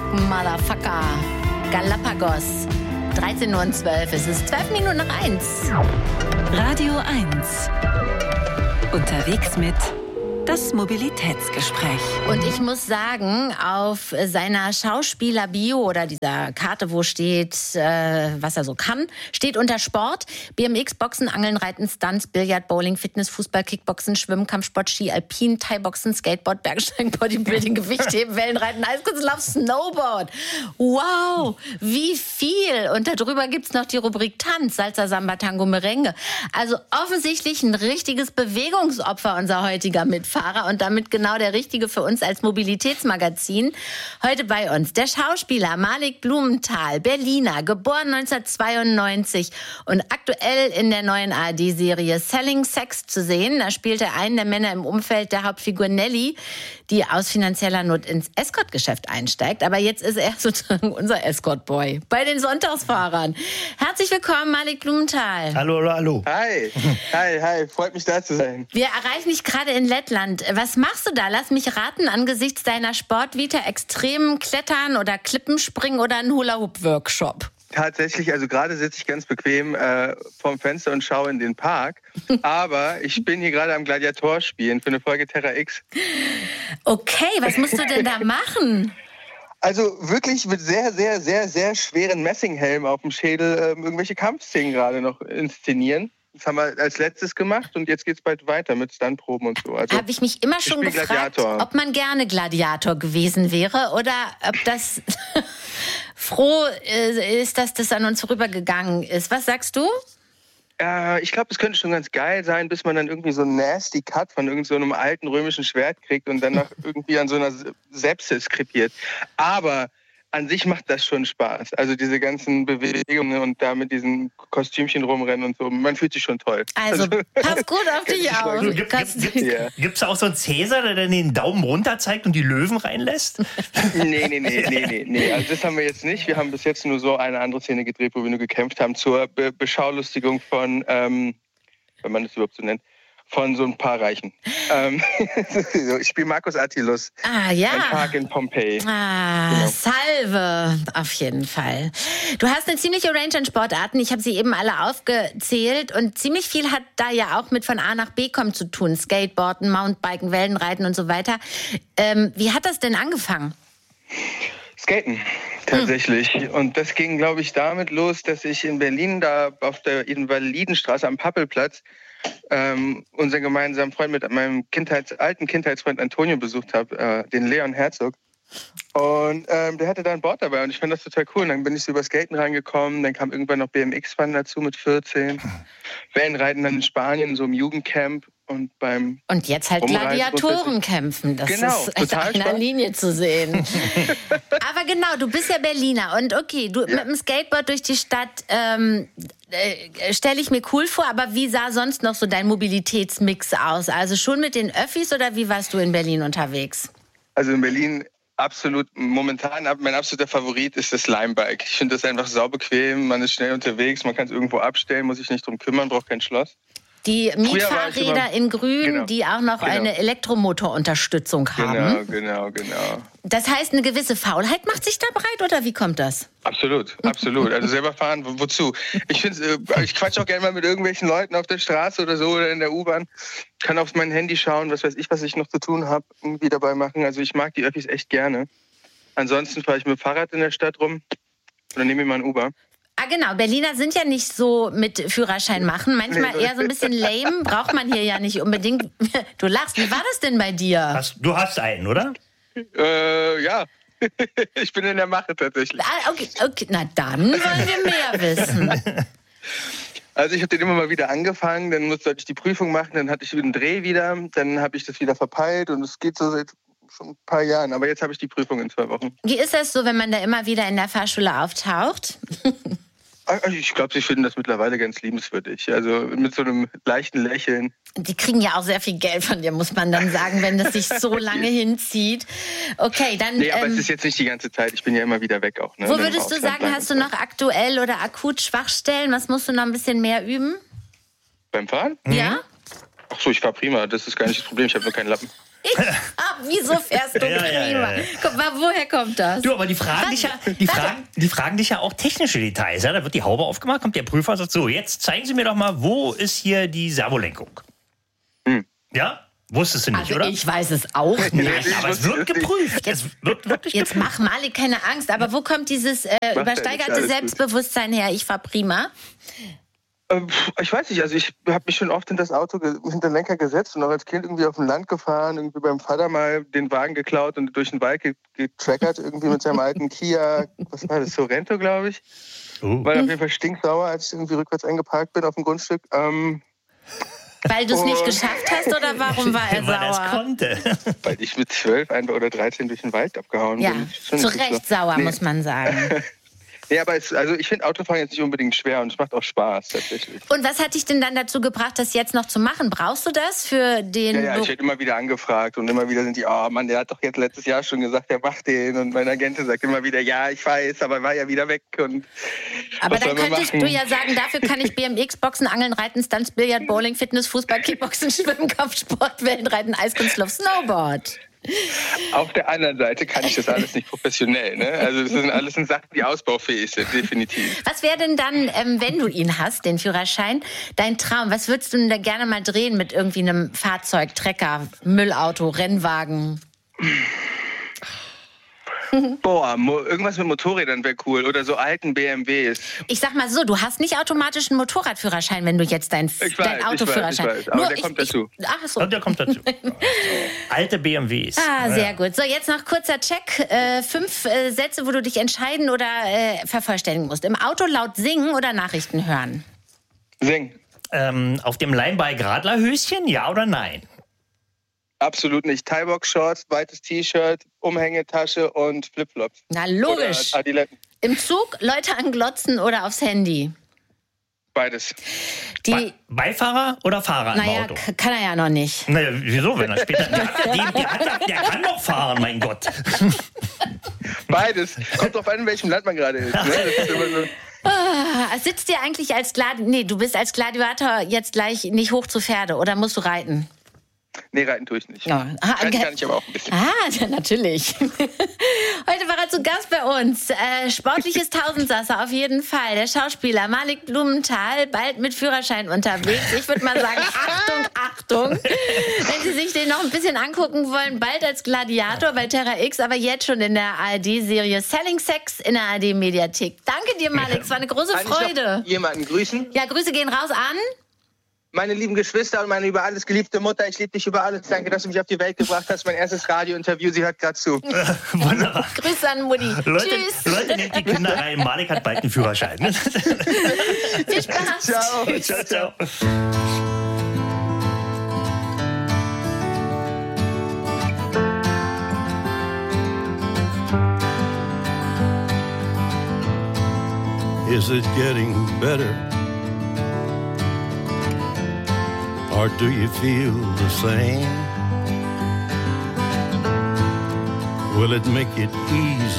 Motherfucker. Galapagos. 13:12 Uhr. Es ist 12 Minuten nach 1. Radio 1. Unterwegs mit das Mobilitätsgespräch. Und ich muss sagen, auf seiner Schauspieler-Bio oder dieser Karte, wo steht, was er so kann, steht unter Sport: BMX, Boxen, Angeln, Reiten, Stunts, Billard, Bowling, Fitness, Fußball, Kickboxen, Schwimmen, Kampfsport, Ski, Alpin, Thai-Boxen, Skateboard, Bergsteigen, Bodybuilding, Gewichtheben, Wellenreiten, Eiskunstlauf, Snowboard. Wow, wie viel! Und darüber gibt's noch die Rubrik Tanz, Salsa, Samba, Tango, Merengue. Also offensichtlich ein richtiges Bewegungsopfer, unser heutiger Mitfahrer. Und damit genau der Richtige für uns als Mobilitätsmagazin. Heute bei uns der Schauspieler Malik Blumenthal, Berliner, geboren 1992 und aktuell in der neuen ARD-Serie Selling Sex zu sehen. Da spielt er einen der Männer im Umfeld der Hauptfigur Nelly, die aus finanzieller Not ins Escort-Geschäft einsteigt. Aber jetzt ist er sozusagen unser Escort-Boy bei den Sonntagsfahrern. Herzlich willkommen, Malik Blumenthal. Hallo, hallo, hallo. Hi, hi, freut mich da zu sein. Wir erreichen dich gerade in Lettland. Was machst du da? Lass mich raten, angesichts deiner Sportvita, extrem Klettern oder Klippenspringen oder ein Hula-Hoop-Workshop? Tatsächlich, also gerade sitze ich ganz bequem vorm Fenster und schaue in den Park. Aber ich bin hier gerade am Gladiator spielen für eine Folge Terra X. Okay, was musst du denn da machen? Also wirklich mit sehr, sehr, sehr, sehr schweren Messinghelm auf dem Schädel irgendwelche Kampfszenen gerade noch inszenieren. Das haben wir als letztes gemacht und jetzt geht's bald weiter mit Stuntproben und so. Also, habe ich mich immer schon gefragt, ob man gerne Gladiator gewesen wäre oder ob das froh ist, dass das an uns vorübergegangen ist. Was sagst du? Ich glaube, es könnte schon ganz geil sein, bis man dann irgendwie so einen nasty Cut von irgendeinem alten römischen Schwert kriegt und dann noch irgendwie an so einer Sepsis krepiert. Aber an sich macht das schon Spaß. Also diese ganzen Bewegungen und da mit diesen Kostümchen rumrennen und so. Man fühlt sich schon toll. Also pass gut auf dich auf. Gibt's da auch so einen Cäsar, der dann den Daumen runter zeigt und die Löwen reinlässt? Nee. Also das haben wir jetzt nicht. Wir haben bis jetzt nur so eine andere Szene gedreht, wo wir nur gekämpft haben zur Beschaulustigung von, wenn man das überhaupt so nennt, von so ein paar Reichen. Ich spiele Marcus Attilus. Ah, ja. Ein Park in Pompeji. Ah, genau. Salve, auf jeden Fall. Du hast eine ziemliche Range an Sportarten. Ich habe sie eben alle aufgezählt. Und ziemlich viel hat da ja auch mit von A nach B kommen zu tun. Skateboarden, Mountainbiken, Wellenreiten und so weiter. Wie hat das denn angefangen? Skaten, tatsächlich. Und das ging, glaube ich, damit los, dass ich in Berlin da auf der Invalidenstraße am Pappelplatz unseren gemeinsamen Freund mit meinem alten Kindheitsfreund Antonio besucht habe, den Leon Herzog. Und der hatte da ein Board dabei und ich fand das total cool. Und dann bin ich so über Skaten reingekommen, dann kam irgendwann noch BMX-Fahren dazu mit 14. Wellenreiten dann in Spanien, so im Jugendcamp. Und jetzt halt Gladiatoren kämpfen. Das ist in einer Linie zu sehen. Aber genau, du bist ja Berliner und okay, du mit dem Skateboard durch die Stadt stelle ich mir cool vor, aber wie sah sonst noch so dein Mobilitätsmix aus? Also schon mit den Öffis oder wie warst du in Berlin unterwegs? Also in Berlin absolut, momentan mein absoluter Favorit ist das Limebike. Ich finde das einfach saubequem, man ist schnell unterwegs, man kann es irgendwo abstellen, muss sich nicht drum kümmern, braucht kein Schloss. Die Mietfahrräder in Grün, die auch noch eine Elektromotorunterstützung haben. Genau. Das heißt, eine gewisse Faulheit macht sich da breit, oder wie kommt das? Absolut. Also selber fahren, wozu? Ich quatsch auch gerne mal mit irgendwelchen Leuten auf der Straße oder so oder in der U-Bahn. Kann auf mein Handy schauen, was ich noch zu tun habe, irgendwie dabei machen. Also ich mag die Öffis echt gerne. Ansonsten fahre ich mit dem Fahrrad in der Stadt rum oder nehme mir mal ein Uber. Ah, genau. Berliner sind ja nicht so mit Führerschein machen. Manchmal eher so ein bisschen lame. Braucht man hier ja nicht unbedingt. Du lachst. Wie war das denn bei dir? Du hast einen, oder? Ja. Ich bin in der Mache tatsächlich. Ah, okay. Na, dann wollen wir mehr wissen. Also ich habe den immer mal wieder angefangen. Dann sollte ich die Prüfung machen. Dann hatte ich einen Dreh wieder. Dann habe ich das wieder verpeilt. Und es geht so seit schon ein paar Jahren. Aber jetzt habe ich die Prüfung in 2 Wochen. Wie ist das so, wenn man da immer wieder in der Fahrschule auftaucht? Ich glaube, sie finden das mittlerweile ganz liebenswürdig. Also mit so einem leichten Lächeln. Die kriegen ja auch sehr viel Geld von dir, muss man dann sagen, wenn das sich so lange hinzieht. Okay, dann... Nee, aber es ist jetzt nicht die ganze Zeit. Ich bin ja immer wieder weg auch. Ne? Wo würdest du sagen, hast du noch aktuell oder akut Schwachstellen? Was musst du noch ein bisschen mehr üben? Beim Fahren? Ja. Ach so, ich fahre prima. Das ist gar nicht das Problem. Ich habe nur keinen Lappen. Wieso fährst du prima? Guck mal, woher kommt das? Du, aber die fragen dich ja auch technische Details. Ja? Da wird die Haube aufgemacht, kommt der Prüfer und sagt, so, jetzt zeigen Sie mir doch mal, wo ist hier die Servolenkung? Ja? Wusstest du nicht, also oder? Ich weiß es auch nicht. Nein, aber es wird geprüft. Jetzt mach Malik keine Angst, aber wo kommt dieses übersteigerte Selbstbewusstsein her? Ich fahr prima. Ich weiß nicht, also ich habe mich schon oft hinter das Auto, hinter den Lenker gesetzt und auch als Kind irgendwie auf dem Land gefahren, irgendwie beim Vater mal den Wagen geklaut und durch den Wald getrackert, irgendwie mit seinem alten Kia, was war das, Sorento, glaube ich. War auf jeden Fall stinksauer, als ich irgendwie rückwärts eingeparkt bin auf dem Grundstück. Weil du es nicht geschafft hast oder warum war er sauer? Weil er es konnte. Weil ich mit 12 oder 13 durch den Wald abgehauen bin. Ja, zu Recht sauer, muss man sagen. Ja, aber ich finde Autofahren jetzt nicht unbedingt schwer und es macht auch Spaß tatsächlich. Und was hat dich denn dann dazu gebracht, das jetzt noch zu machen? Brauchst du das für den... Ja, ich werde immer wieder angefragt und immer wieder sind die, oh Mann, der hat doch jetzt letztes Jahr schon gesagt, der macht den. Und mein Agent sagt immer wieder, ja, ich weiß, aber war ja wieder weg. Aber dann könntest du ja sagen, dafür kann ich BMX, Boxen, Angeln, Reiten, Stunts, Billard, Bowling, Fitness, Fußball, Kickboxen, Schwimmen, Kampfsport, Wellenreiten, Eiskunstlauf, Snowboard. Auf der anderen Seite kann ich das alles nicht professionell. Ne? Also das sind alles Sachen, die ausbaufähig sind, definitiv. Was wäre denn dann, wenn du ihn hast, den Führerschein, dein Traum? Was würdest du denn da gerne mal drehen mit irgendwie einem Fahrzeug, Trecker, Müllauto, Rennwagen? Boah, irgendwas mit Motorrädern wäre cool oder so alten BMWs. Ich sag mal so, du hast nicht automatisch einen Motorradführerschein, wenn du jetzt dein Autoführerschein... Ich weiß, aber der kommt dazu. Ach so. Und der kommt dazu. Alte BMWs. Sehr gut. So, jetzt noch kurzer Check. 5 Sätze, wo du dich entscheiden oder vervollständigen musst. Im Auto laut singen oder Nachrichten hören? Singen. Auf dem Leinball-Gradler-Höschen, ja oder nein? Absolut nicht. Thai-Box-Shorts, weites T-Shirt, Umhängetasche und Flipflops. Na logisch. Im Zug Leute anglotzen oder aufs Handy? Beides. Beifahrer oder Fahrer im Auto? Naja, kann er ja noch nicht. Naja, wieso, wenn er später... Der kann doch fahren, mein Gott. Beides. Kommt drauf an, in welchem Land man gerade ist. Ne? Das ist immer so. Sitzt dir eigentlich als Gladiator... Nee, du bist als Gladiator jetzt gleich nicht hoch zu Pferde oder musst du reiten? Nee, reiten tue ich nicht. Ja. Kann ich aber auch ein bisschen. Ja, natürlich. Heute war er zu Gast bei uns. Sportliches Tausendsasser auf jeden Fall. Der Schauspieler Malik Blumenthal, bald mit Führerschein unterwegs. Ich würde mal sagen, Achtung. Wenn Sie sich den noch ein bisschen angucken wollen, bald als Gladiator bei Terra X, aber jetzt schon in der ARD-Serie Selling Sex in der ARD-Mediathek. Danke dir, Malik. Es war eine große Freude. Kann ich noch jemanden grüßen? Ja, Grüße gehen raus an... Meine lieben Geschwister und meine über alles geliebte Mutter, ich liebe dich über alles. Danke, dass du mich auf die Welt gebracht hast. Mein erstes Radiointerview, sie hört gerade zu. Wunderbar. Grüße an Mutti. Tschüss. Leute, nehmt die Kinder rein. Malik hat bald einen Führerschein. Viel Spaß. Ciao. Is it getting better? Or do you feel the same? Will it make it easy?